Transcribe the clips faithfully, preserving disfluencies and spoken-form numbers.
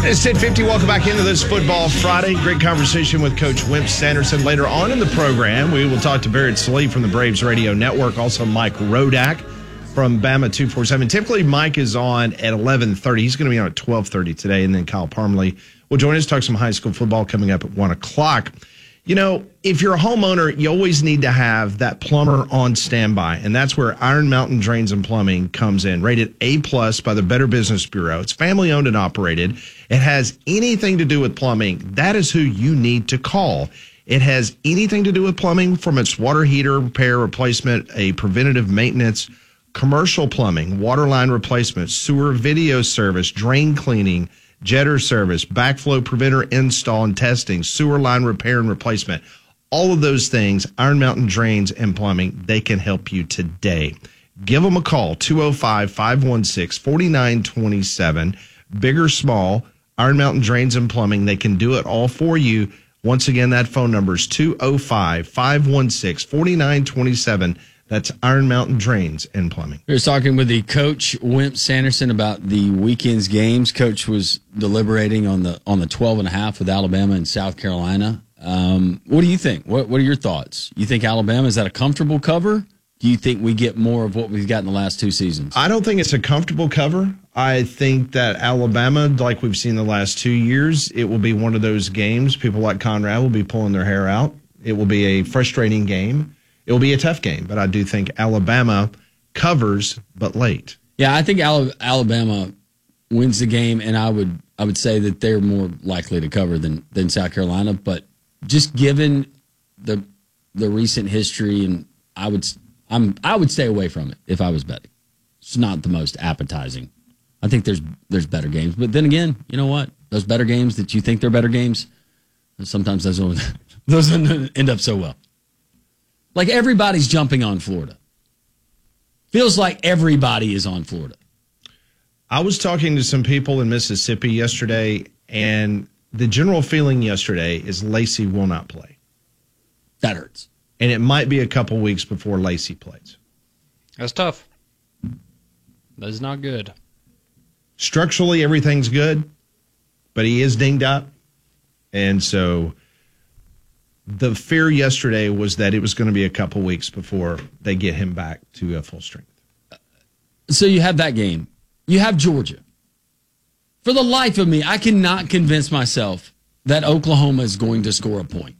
It's ten fifty. Welcome back into this Football Friday. Great conversation with Coach Wimp Sanderson. Later on in the program, we will talk to Barrett Sallee from the Braves Radio Network. Also, Mike Rodak from Bama two forty-seven. Typically, Mike is on at eleven thirty. He's going to be on at twelve thirty today. And then Kyle Parmalee will join us, talk some high school football coming up at one o'clock. You know, if you're a homeowner, you always need to have that plumber on standby, and that's where Iron Mountain Drains and Plumbing comes in. Rated A plus by the Better Business Bureau. It's family owned and operated. It has anything to do with plumbing. That is who you need to call. It has anything to do with plumbing, from its water heater repair, replacement, a preventative maintenance, commercial plumbing, water line replacement, sewer video service, drain cleaning, jetter service, backflow preventer install and testing, sewer line repair and replacement. All of those things, Iron Mountain Drains and Plumbing, they can help you today. Give them a call, two oh five, five one six, four nine two seven. Big or small, Iron Mountain Drains and Plumbing, they can do it all for you. Once again, that phone number is two oh five, five one six, four nine two seven. That's Iron Mountain Drains and Plumbing. We were talking with the coach, Wimp Sanderson, about the weekend's games. Coach was deliberating on the on the twelve and a half with Alabama and South Carolina. Um, what do you think? What What are your thoughts? You think Alabama, is that a comfortable cover? Do you think we get more of what we've got in the last two seasons? I don't think it's a comfortable cover. I think that Alabama, like we've seen the last two years, it will be one of those games. People like Conrad will be pulling their hair out. It will be a frustrating game. It will be a tough game, but I do think Alabama covers, but late. Yeah, I think Alabama wins the game, and I would I would say that they're more likely to cover than, than South Carolina. But just given the the recent history, and I would I'm I would stay away from it if I was betting. It's not the most appetizing. I think there's there's better games, but then again, you know what? Those better games that you think they're better games, sometimes those don't, those don't end up so well. Like, everybody's jumping on Florida. Feels like everybody is on Florida. I was talking to some people in Mississippi yesterday, and the general feeling yesterday is Lacey will not play. That hurts. And it might be a couple weeks before Lacey plays. That's tough. That is not good. Structurally, everything's good, but he is dinged up. And so the fear yesterday was that it was going to be a couple weeks before they get him back to uh, full strength. So you have that game. You have Georgia. For the life of me, I cannot convince myself that Oklahoma is going to score a point.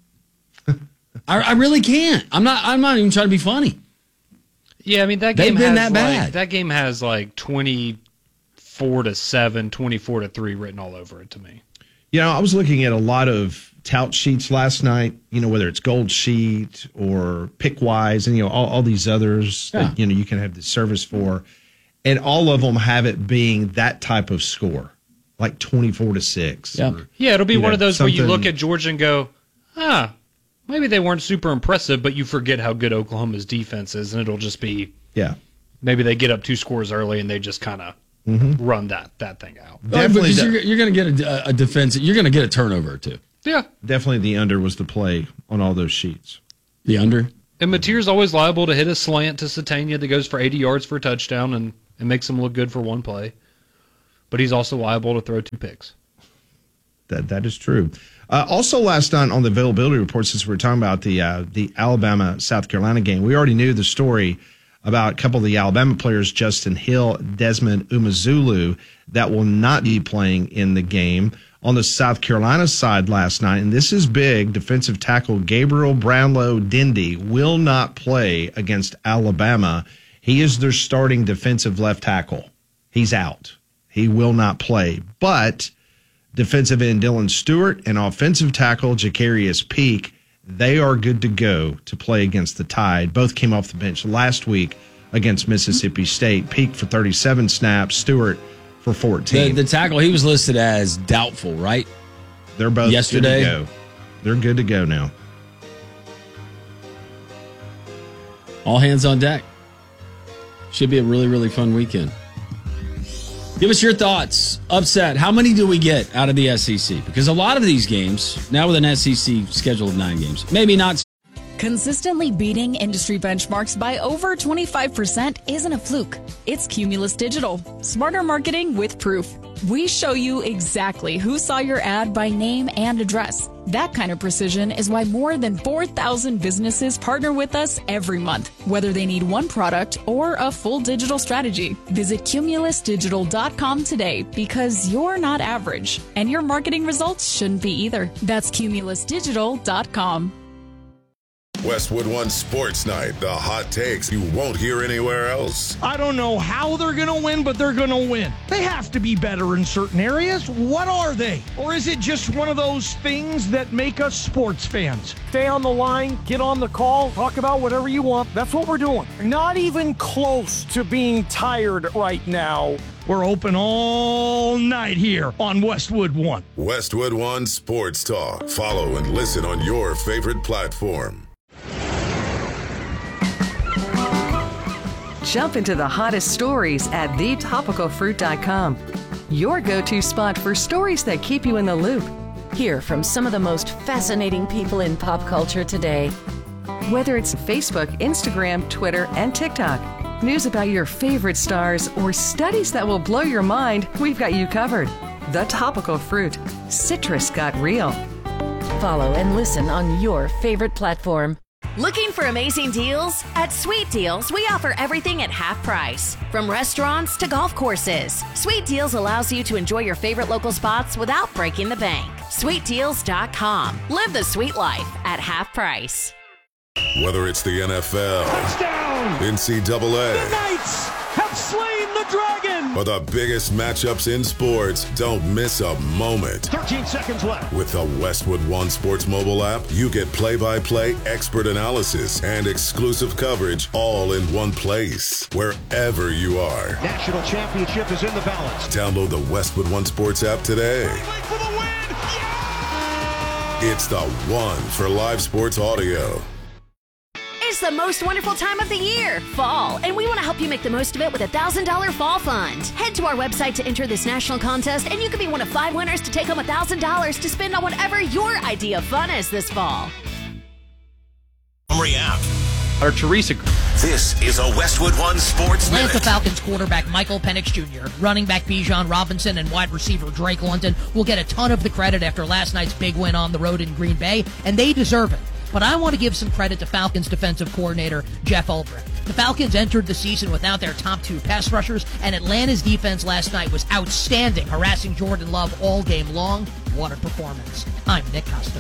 I, I really can't. I'm not. I'm not even trying to be funny. Yeah, I mean that game They've been has that like, bad. that game has like twenty-four to seven, twenty-four to three written all over it to me. You know, I was looking at a lot of tout sheets last night, you know, whether it's Gold Sheet or Pickwise and, you know, all, all these others yeah. that, you know, you can have the service for. And all of them have it being that type of score, like twenty-four to six. Yeah, or, yeah it'll be one know, of those something. where you look at Georgia and go, ah, maybe they weren't super impressive, but you forget how good Oklahoma's defense is, and it'll just be, yeah, maybe they get up two scores early and they just kind of mm-hmm. run that, that thing out. Definitely, because you're, you're going to get a, a defense. You're going to get a turnover or two. Yeah, definitely the under was the play on all those sheets. The under, and Mateer's always liable to hit a slant to Satania that goes for eighty yards for a touchdown and, and makes him look good for one play, but he's also liable to throw two picks. That that is true. Uh, also, last night on the availability report, since we were talking about the uh, the Alabama South Carolina game, we already knew the story about a couple of the Alabama players, Justin Hill, Desmond Umazulu, that will not be playing in the game. On the South Carolina side last night, and this is big, defensive tackle Gabriel Brownlow Dindy will not play against Alabama. He is their starting defensive left tackle. He's out. He will not play. But defensive end Dylan Stewart and offensive tackle Jacarius Peak, they are good to go to play against the Tide. Both came off the bench last week against Mississippi State. Peak for thirty-seven snaps, Stewart for fourteen. The, the tackle, he was listed as doubtful, right? They're both yesterday. Good to go. They're good to go now. All hands on deck. Should be a really, really fun weekend. Give us your thoughts. Upset. How many do we get out of the S E C? Because a lot of these games, now with an S E C schedule of nine games, maybe not. Consistently beating industry benchmarks by over twenty-five percent isn't a fluke. It's Cumulus Digital. Smarter marketing with proof. We show you exactly who saw your ad by name and address. That kind of precision is why more than four thousand businesses partner with us every month, whether they need one product or a full digital strategy. Visit Cumulus Digital dot com today because you're not average, and your marketing results shouldn't be either. That's Cumulus Digital dot com. Westwood One Sports Night, the hot takes you won't hear anywhere else. I don't know how they're going to win, but they're going to win. They have to be better in certain areas. What are they? Or is it just one of those things that make us sports fans? Stay on the line, get on the call, talk about whatever you want. That's what we're doing. Not even close to being tired right now. We're open all night here on Westwood One. Westwood One Sports Talk. Follow and listen on your favorite platform. Jump into the hottest stories at the topical fruit dot com. Your go-to spot for stories that keep you in the loop. Hear from some of the most fascinating people in pop culture today. Whether it's Facebook, Instagram, Twitter, and TikTok, news about your favorite stars, or studies that will blow your mind, we've got you covered. The Topical Fruit. Citrus got real. Follow and listen on your favorite platform. Looking for amazing deals? At Sweet Deals, we offer everything at half price. From restaurants to golf courses, Sweet Deals allows you to enjoy your favorite local spots without breaking the bank. Sweet Deals dot com. Live the sweet life at half price. Whether it's the N F L, Touchdown! N C double A, The Knights have slain the dragon! or the biggest matchups in sports, don't miss a moment. thirteen seconds left. With the Westwood One Sports mobile app, you get play-by-play expert analysis and exclusive coverage all in one place, wherever you are. National championship is in the balance. Download the Westwood One Sports app today. For the win! Yeah! It's the one for live sports audio. It's the most wonderful time of the year, fall, and we want to help you make the most of it with a one thousand dollars fall fund. Head to our website to enter this national contest, and you could be one of five winners to take home one thousand dollars to spend on whatever your idea of fun is this fall. Montgomery app. Or Teresa. This is a Westwood One Sports Atlanta Minute. Falcons quarterback Michael Penix Junior, running back Bijan Robinson, and wide receiver Drake London will get a ton of the credit after last night's big win on the road in Green Bay, and they deserve it. But I want to give some credit to Falcons defensive coordinator Jeff Ulbrich. The Falcons entered the season without their top two pass rushers, and Atlanta's defense last night was outstanding, harassing Jordan Love all game long. What a performance. I'm Nick Costa.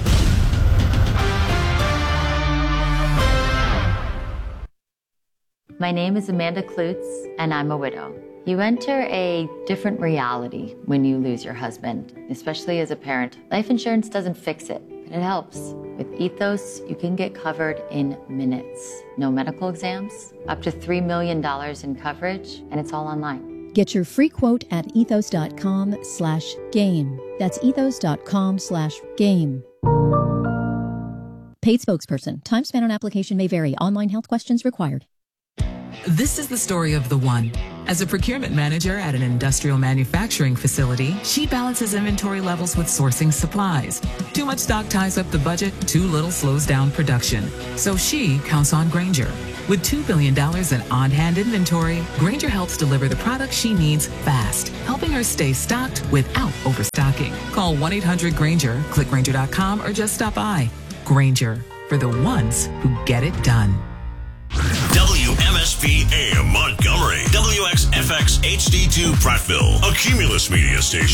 My name is Amanda Klutz, and I'm a widow. You enter a different reality when you lose your husband, especially as a parent. Life insurance doesn't fix it, but it helps. With Ethos, you can get covered in minutes. No medical exams, up to three million dollars in coverage, and it's all online. Get your free quote at ethos.com slash game. That's ethos.com slash game. Paid spokesperson. Time spent on application may vary. Online health questions required. This is the story of the one. As a procurement manager at an industrial manufacturing facility, she balances inventory levels with sourcing supplies. Too much stock ties up the budget, too little slows down production. So she counts on Grainger. With two billion dollars in on-hand inventory, Grainger helps deliver the products she needs fast, helping her stay stocked without overstocking. Call one eight hundred Grainger, click Grainger dot com, or just stop by. Grainger, for the ones who get it done. W M S P A M Montgomery. W X F X H D two Prattville. A Cumulus Media station.